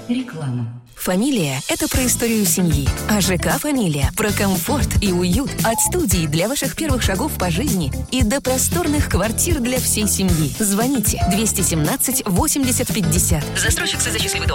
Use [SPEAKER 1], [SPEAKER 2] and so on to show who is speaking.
[SPEAKER 1] Реклама.
[SPEAKER 2] Фамилия – это про историю семьи, а ЖК «Фамилия» – про комфорт и уют. От студии для ваших первых шагов по жизни и до просторных квартир для всей семьи. Звоните 217 80 50. Застройщик СЗ «Счастливый дом».